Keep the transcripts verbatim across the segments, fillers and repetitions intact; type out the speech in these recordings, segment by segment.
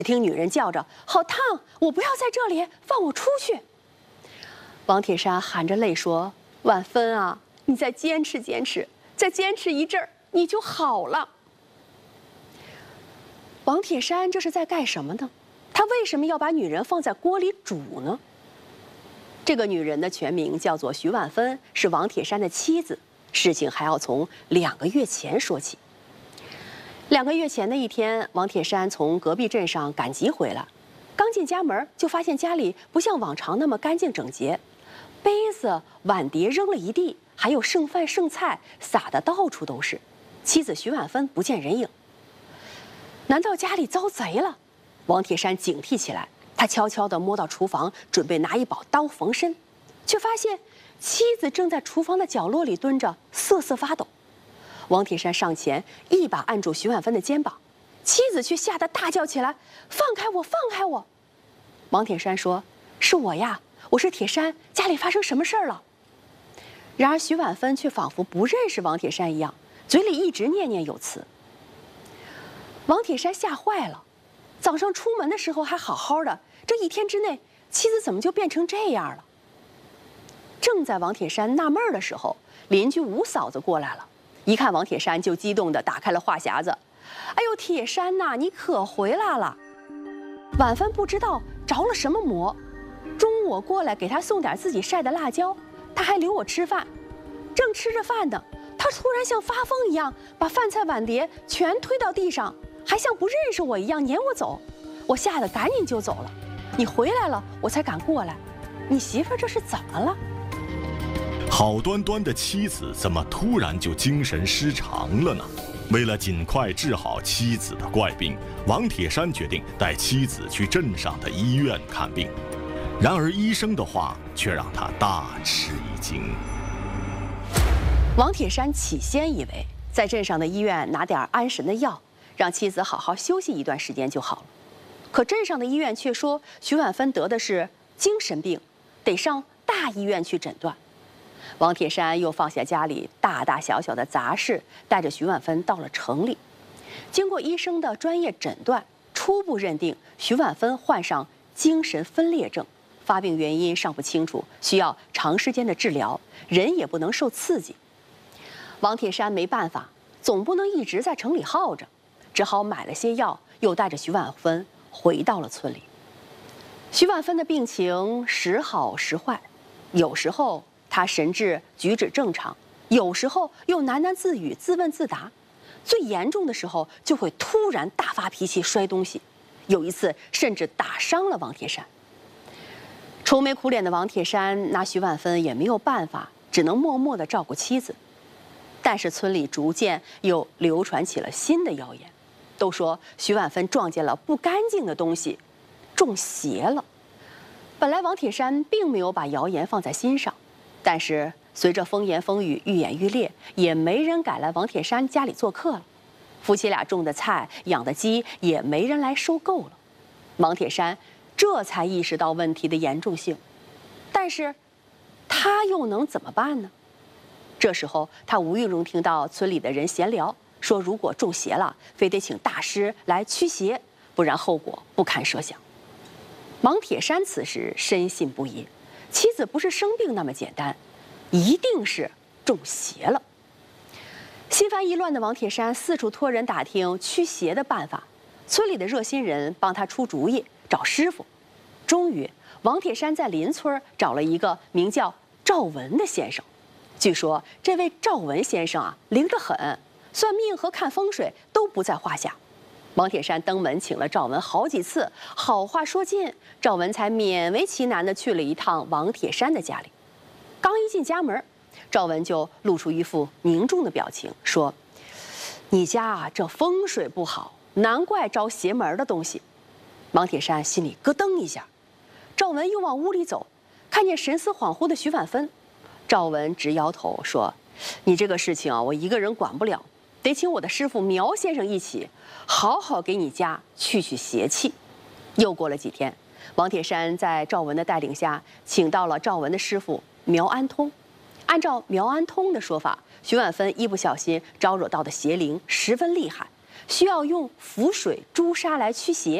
听女人叫着：“好烫！我不要在这里，放我出去！”王铁山含着泪说：“婉芬啊，你再坚持坚持，再坚持一阵儿，你就好了。”王铁山这是在干什么呢？他为什么要把女人放在锅里煮呢？这个女人的全名叫做徐婉芬，是王铁山的妻子。事情还要从两个月前说起。两个月前的一天，王铁山从隔壁镇上赶集回来，刚进家门就发现家里不像往常那么干净整洁，杯子、碗碟扔了一地，还有剩饭剩菜撒得到处都是。妻子徐婉芬不见人影，难道家里遭贼了？王铁山警惕起来，他悄悄地摸到厨房，准备拿一把刀缝身，却发现妻子正在厨房的角落里蹲着，瑟瑟发抖。王铁山上前一把按住徐婉芬的肩膀，妻子却吓得大叫起来：“放开我，放开我！”王铁山说：“是我呀，我是铁山，家里发生什么事儿了？”然而徐婉芬却仿佛不认识王铁山一样，嘴里一直念念有词。王铁山吓坏了，早上出门的时候还好好的，这一天之内，妻子怎么就变成这样了？正在王铁山纳闷的时候，邻居吴嫂子过来了，一看王铁山就激动地打开了话匣子：“哎呦，铁山呐，你可回来了！”婉芬不知道着了什么魔，中午我过来给她送点自己晒的辣椒，她还留我吃饭。正吃着饭呢，她突然像发疯一样，把饭菜碗碟全推到地上，还像不认识我一样撵我走。我吓得赶紧就走了。你回来了，我才敢过来。你媳妇这是怎么了？ 好端端的妻子怎么突然就精神失常了呢？为了尽快治好妻子的怪病，王铁山决定带妻子去镇上的医院看病。然而医生的话却让他大吃一惊。 王铁山起先以为在镇上的医院拿点安神的药，让妻子好好休息一段时间就好了。可镇上的医院却说徐婉芬得的是精神病，得上大医院去诊断。王铁山又放下家里大大小小的杂事，带着徐婉芬到了城里。经过医生的专业诊断，初步认定徐婉芬患上精神分裂症，发病原因尚不清楚，需要长时间的治疗，人也不能受刺激。王铁山没办法，总不能一直在城里耗着，只好买了些药，又带着徐婉芬回到了村里。徐婉芬的病情时好时坏，有时候她神志举止正常，有时候又喃喃自语、自问自答，最严重的时候就会突然大发脾气摔东西，有一次甚至打伤了王铁山。愁眉苦脸的王铁山拿徐婉芬也没有办法，只能默默地照顾妻子。但是村里逐渐又流传起了新的谣言，都说徐婉芬撞见了不干净的东西，中邪了。本来王铁山并没有把谣言放在心上，但是随着风言风语愈演愈烈，也没人敢来王铁山家里做客了。夫妻俩种的菜、养的鸡也没人来收购了。王铁山这才意识到问题的严重性，但是他又能怎么办呢？这时候他无意中听到村里的人闲聊，说如果中邪了，非得请大师来驱邪，不然后果不堪设想。王铁山此时深信不疑，妻子不是生病那么简单，一定是中邪了。心烦意乱的王铁山四处托人打听驱邪的办法，村里的热心人帮他出主意，找师傅。终于，王铁山在邻村找了一个名叫赵文的先生。据说这位赵文先生啊，灵得很，算命和看风水都不在话下。王铁山登门请了赵文好几次，好话说尽，赵文才勉为其难地去了一趟王铁山的家里。刚一进家门，赵文就露出一副凝重的表情，说：“你家啊，这风水不好，难怪招邪门的东西。”王铁山心里咯噔一下。赵文又往屋里走，看见神思恍惚的徐婉芬。赵文直摇头说：“你这个事情啊，我一个人管不了，得请我的师傅苗先生一起，好好给你家去去邪气。”又过了几天，王铁山在赵文的带领下，请到了赵文的师傅苗安通。按照苗安通的说法，徐婉芬一不小心招惹到的邪灵十分厉害，需要用符水、朱砂来驱邪。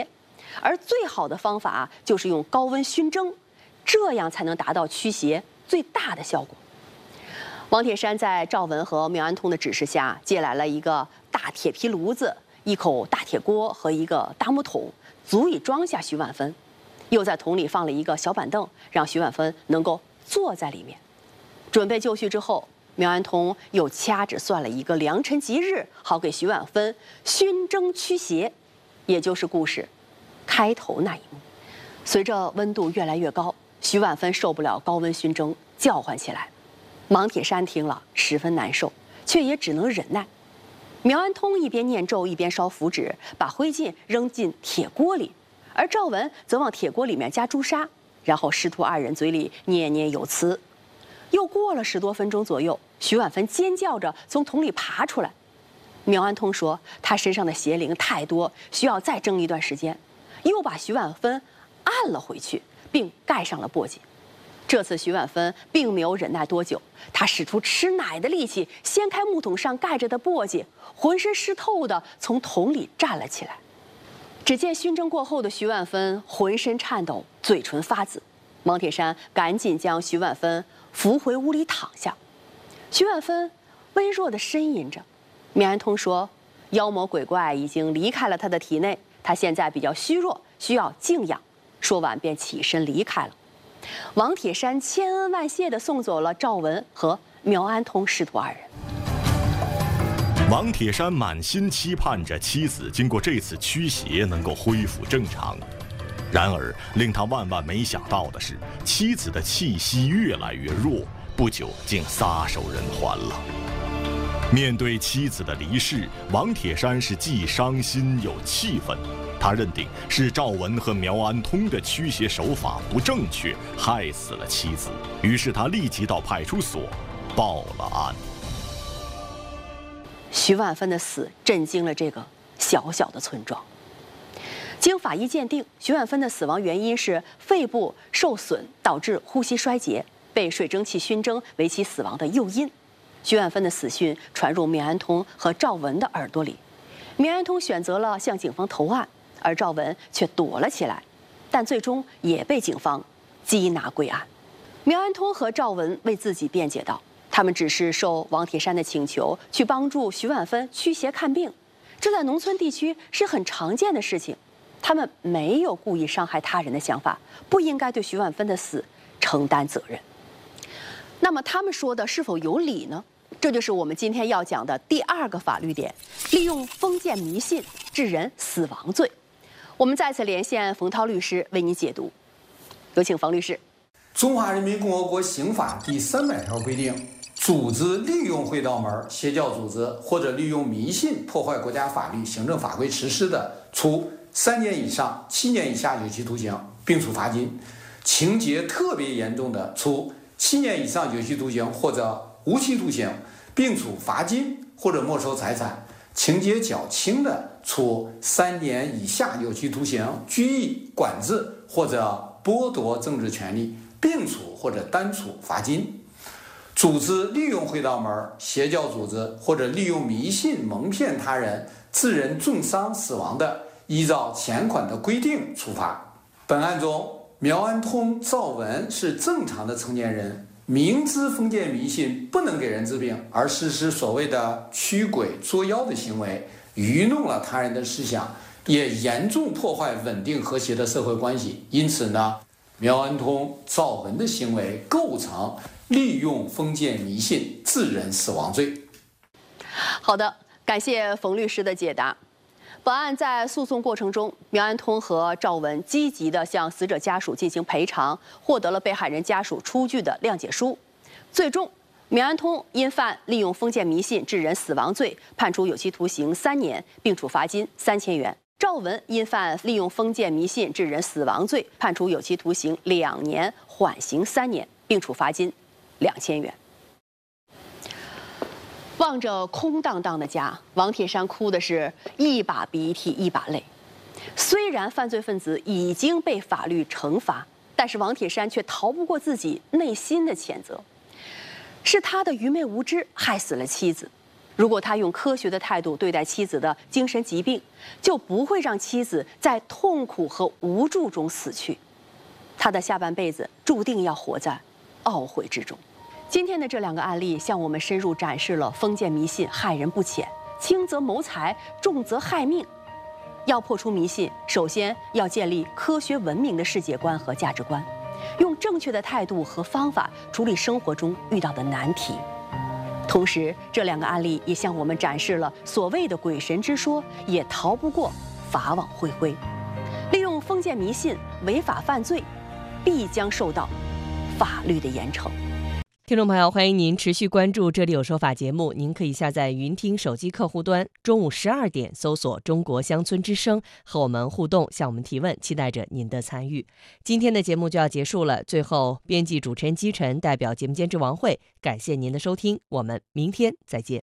而最好的方法就是用高温熏蒸，这样才能达到驱邪最大的效果。王铁山在赵文和苗安通的指示下，借来了一个大铁皮炉子、一口大铁锅和一个大木桶，足以装下徐婉芬。又在桶里放了一个小板凳，让徐婉芬能够坐在里面。准备就绪之后，苗安通又掐指算了一个良辰吉日，好给徐婉芬熏蒸驱邪，也就是故事开头那一幕。随着温度越来越高，徐婉芬受不了高温熏蒸，叫唤起来。王铁山听了十分难受，却也只能忍耐。苗安通一边念咒一边烧符纸，把灰烬扔进铁锅里，而赵文则往铁锅里面加朱砂，然后师徒二人嘴里念念有词。又过了十多分钟左右，徐婉芬尖叫着从桶里爬出来。苗安通说他身上的邪灵太多，需要再蒸一段时间，又把徐婉芬按了回去，并盖上了簸箕。这次徐婉芬并没有忍耐多久，她使出吃奶的力气，掀开木桶上盖着的簸箕，浑身湿透的从桶里站了起来。只见熏蒸过后的徐婉芬浑身颤抖，嘴唇发紫。王铁山赶紧将徐婉芬扶回屋里躺下。徐婉芬微弱地呻吟着。苗安通说，妖魔鬼怪已经离开了她的体内，她现在比较虚弱，需要静养。说完便起身离开了。王铁山千恩万谢地送走了赵文和苗安通师徒二人。 王铁山满心期盼着妻子经过这次驱邪能够恢复正常，然而令他万万没想到的是，妻子的气息越来越弱，不久竟撒手人寰了。面对妻子的离世，王铁山是既伤心又气愤。他认定是赵文和苗安通的驱邪手法不正确，害死了妻子。于是他立即到派出所报了案。 徐婉芬的死震惊了这个小小的村庄。经法医鉴定，徐婉芬的死亡原因是肺部受损导致呼吸衰竭，被水蒸气熏蒸为其死亡的诱因。徐婉芬的死讯传入苗安通和赵文的耳朵里，苗安通选择了向警方投案，而赵文却躲了起来，但最终也被警方缉拿归案。苗安通和赵文为自己辩解道，他们只是受王铁山的请求去帮助徐婉芬驱邪看病，这在农村地区是很常见的事情，他们没有故意伤害他人的想法，不应该对徐婉芬的死承担责任。那么他们说的是否有理呢？这就是我们今天要讲的第二个法律点，利用封建迷信致人死亡罪。我们再次连线冯涛律师为你解读，有请冯律师。 中华人民共和国刑法第三百条规定，组织利用会道门、邪教组织或者利用迷信破坏国家法律、行政法规实施的，处三年以上七年以下有期徒刑，并处罚金；情节特别严重的，处七年以上有期徒刑或者无期徒刑，并处罚金或者没收财产；情节较轻的，处三年以下有期徒刑、拘役、管制或者剥夺政治权利，并处或者单处罚金。组织利用会道门、邪教组织或者利用迷信蒙骗他人，致人重伤死亡的，依照前款的规定处罚。本案中，苗安通、赵文是正常的成年人，明知封建迷信不能给人治病，而实施所谓的驱鬼捉妖的行为，愚弄了他人的思想，也严重破坏稳定和谐的社会关系。因此呢，苗安通、赵文的行为构成利用封建迷信致人死亡罪。 好的，感谢冯律师的解答。本案在诉讼过程中，苗安通和赵文积极地向死者家属进行赔偿，获得了被害人家属出具的谅解书。最终，苗安通因犯利用封建迷信致人死亡罪，判处有期徒刑三年，并处罚金三千元；赵文因犯利用封建迷信致人死亡罪，判处有期徒刑两年，缓刑三年，并处罚金两千元。望着空荡荡的家，王铁山哭的是一把鼻涕一把泪。虽然犯罪分子已经被法律惩罚，但是王铁山却逃不过自己内心的谴责。是他的愚昧无知害死了妻子， 如果他用科学的态度对待妻子的精神疾病，就不会让妻子在痛苦和无助中死去。他的下半辈子注定要活在懊悔之中。今天的这两个案例向我们深入展示了封建迷信害人不浅，轻则谋财，重则害命。要破除迷信，首先要建立科学文明的世界观和价值观，用正确的态度和方法处理生活中遇到的难题。同时，这两个案例也向我们展示了所谓的鬼神之说也逃不过法网恢恢。利用封建迷信违法犯罪，必将受到法律的严惩。 听众朋友，欢迎您持续关注《这里有说法》节目。您可以下载云听手机客户端，中午十二点搜索“中国乡村之声”，和我们互动，向我们提问，期待着您的参与。今天的节目就要结束了，最后，编辑主持人姬晨代表节目监制王慧，感谢您的收听，我们明天再见。